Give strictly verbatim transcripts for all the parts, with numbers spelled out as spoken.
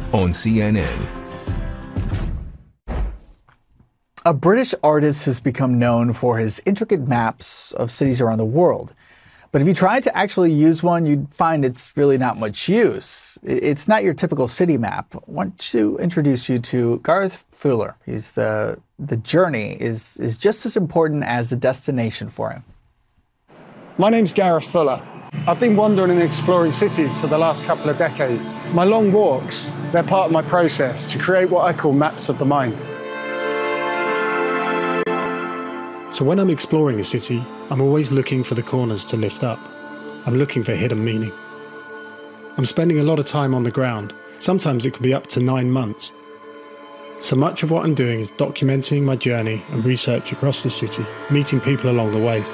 on C N N. A British artist has become known for his intricate maps of cities around the world. But if you tried to actually use one, you'd find it's really not much use. It's not your typical city map. I want to introduce you to Gareth Fuller. He's the, the journey is, is just as important as the destination for him. My name's Gareth Fuller. I've been wandering and exploring cities for the last couple of decades. My long walks, they're part of my process to create what I call maps of the mind. So when I'm exploring a city, I'm always looking for the corners to lift up. I'm looking for hidden meaning. I'm spending a lot of time on the ground. Sometimes it can be up to nine months. So much of what I'm doing is documenting my journey and research across the city, meeting people along the way.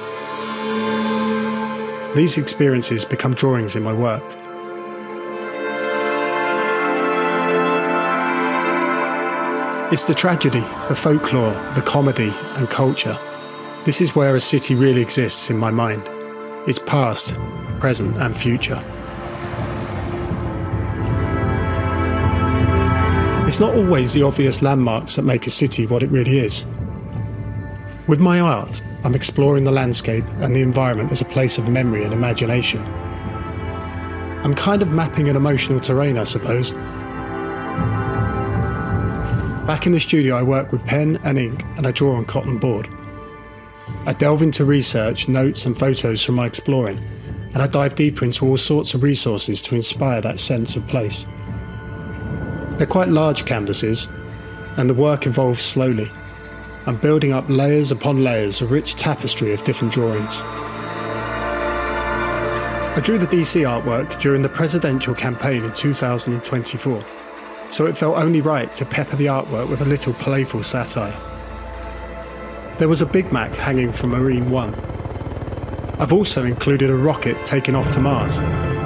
These experiences become drawings in my work. It's the tragedy, the folklore, the comedy and culture. This is where a city really exists in my mind. It's past, present and future. It's not always the obvious landmarks that make a city what it really is. With my art, I'm exploring the landscape and the environment as a place of memory and imagination. I'm kind of mapping an emotional terrain, I suppose. Back in the studio, I work with pen and ink and I draw on cotton board. I delve into research, notes and photos from my exploring, and I dive deeper into all sorts of resources to inspire that sense of place. They're quite large canvases, and the work evolves slowly. I'm building up layers upon layers, a rich tapestry of different drawings. I drew the D C artwork during the presidential campaign in two thousand twenty-four, so it felt only right to pepper the artwork with a little playful satire. There was a Big Mac hanging from Marine One. I've also included a rocket taking off to Mars.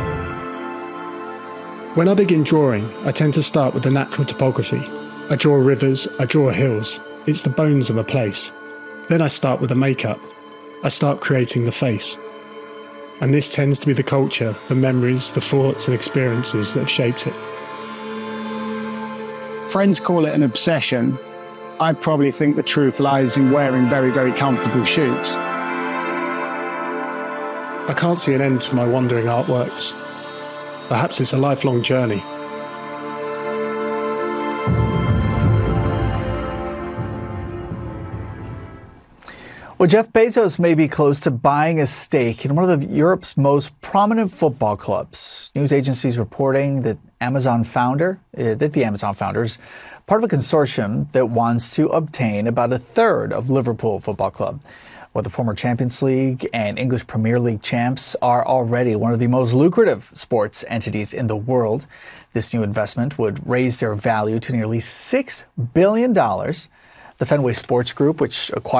When I begin drawing, I tend to start with the natural topography. I draw rivers, I draw hills. It's the bones of a place. Then I start with the makeup. I start creating the face. And this tends to be the culture, the memories, the thoughts and experiences that have shaped it. Friends call it an obsession. I probably think the truth lies in wearing very, very comfortable shoes. I can't see an end to my wandering artworks. Perhaps it's a lifelong journey. Well, Jeff Bezos may be close to buying a stake in one of the, Europe's most prominent football clubs. News agencies reporting that Amazon founder, uh, that the Amazon founder is part of a consortium that wants to obtain about a third of Liverpool Football Club. Well, the former Champions League and English Premier League champs are already one of the most lucrative sports entities in the world. This new investment would raise their value to nearly six billion dollars. The Fenway Sports Group, which acquired